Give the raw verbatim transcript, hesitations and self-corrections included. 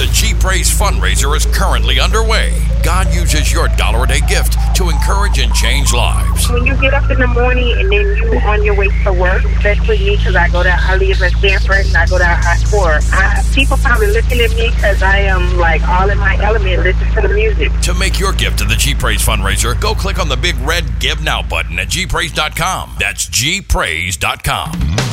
G Praise fundraiser is currently underway. God uses your dollar a day gift to encourage and change lives. When you get up in the morning and then you on your way to work, especially me because I go down, I live in Stanford and I go down I four. I, people probably looking at me because I am like all in my element, listening to the music. To make your gift to the G Praise fundraiser, go click on the big red Give Now button at G praise dot com. That's G praise dot com.